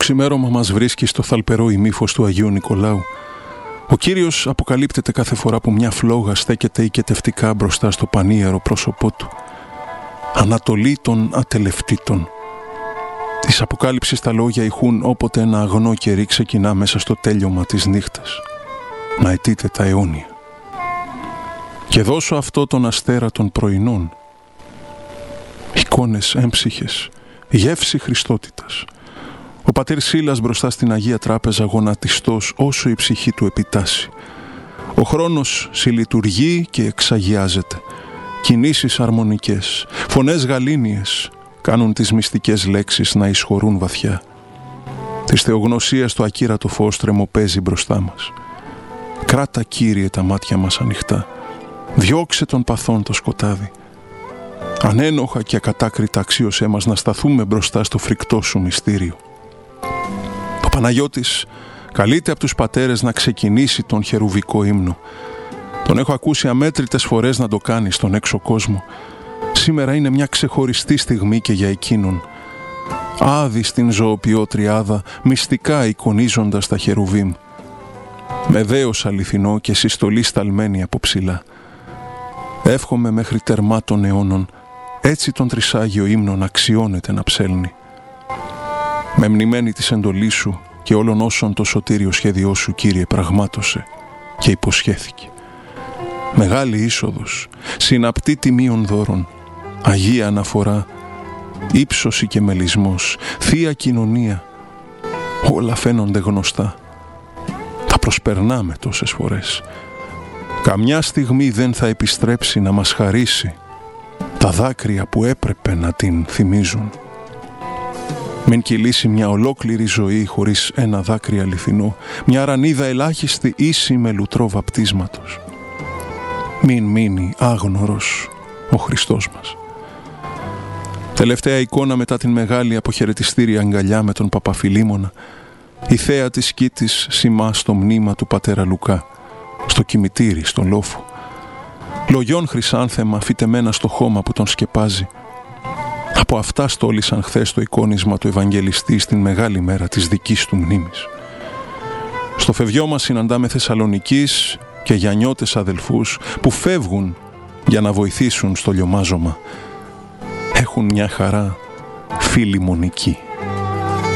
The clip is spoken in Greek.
ξημέρωμα μας βρίσκει στο θαλπερό ημίφος του Αγίου Νικολάου. Ο Κύριος αποκαλύπτεται κάθε φορά που μια φλόγα στέκεται οικετευτικά μπροστά στο πανίερο πρόσωπό του. Ανατολή των ατελευτήτων. Της αποκάλυψης τα λόγια ηχούν όποτε ένα αγνό κερί ξεκινά μέσα στο τέλειωμα της νύχτας. Να αιτείται τα αιώνια. Και δώσω αυτό τον αστέρα των πρωινών. Εικόνες έμψυχες, γεύση Χριστότητας. Ο πατήρ Σίλας μπροστά στην Αγία Τράπεζα γονατιστός όσο η ψυχή του επιτάσσει. Ο χρόνος συλλειτουργεί και εξαγιάζεται. Κινήσεις αρμονικές, φωνές γαλήνιες κάνουν τις μυστικές λέξεις να εισχωρούν βαθιά. Της θεογνωσίας το ακύρατο φως τρεμοπαίζει μπροστά μας. Κράτα, Κύριε, τα μάτια μας ανοιχτά. Διώξε των παθών το σκοτάδι. Ανένοχα και ακατάκριτα αξίωσέ μας να σταθούμε μπροστά στο φρικτό σου μυστήριο. Ο Παναγιώτης καλείται από τους πατέρες να ξεκινήσει τον χερουβικό ύμνο. Τον έχω ακούσει αμέτρητες φορές να το κάνει στον έξω κόσμο. Σήμερα είναι μια ξεχωριστή στιγμή και για εκείνον. Άδει στην ζωοποιό τριάδα, μυστικά εικονίζοντας τα χερουβίμ. Με δέος αληθινό και συστολή σταλμένη από ψηλά. Εύχομαι μέχρι τερμά των αιώνων, έτσι τον τρισάγιο ύμνο να αξιώνεται να ψέλνει. Με μνημένη της εντολής σου και όλων όσων το σωτήριο σχέδιό σου, Κύριε, πραγμάτωσε και υποσχέθηκε. Μεγάλη είσοδος, συναπτή τιμίων δώρων, Αγία αναφορά, ύψωση και μελισμός, Θεία κοινωνία, όλα φαίνονται γνωστά. Τα προσπερνάμε τόσες φορές. Καμιά στιγμή δεν θα επιστρέψει να μας χαρίσει τα δάκρυα που έπρεπε να την θυμίζουν. Μην κυλήσει μια ολόκληρη ζωή χωρίς ένα δάκρυ αληθινό, μια ρανίδα ελάχιστη ίση με λουτρό βαπτίσματος. Μην μείνει άγνωρος ο Χριστός μας. Τελευταία εικόνα μετά την μεγάλη αποχαιρετιστήρια αγκαλιά με τον Παπαφιλίμωνα, η θέα της σκήτης σημά στο μνήμα του πατέρα Λουκά, στο κημητήρι, στον λόφο. Λογιών χρυσάνθεμα φυτεμένα στο χώμα που τον σκεπάζει. Από αυτά στόλισαν χθες το εικόνισμα του Ευαγγελιστή στην μεγάλη μέρα της δικής του μνήμης. Στο φευγιό μας συναντάμε Θεσσαλονικής και γιαννιώτες αδελφούς που φεύγουν για να βοηθήσουν στο λιωμάζωμα. Έχουν μια χαρά φιλιμονική.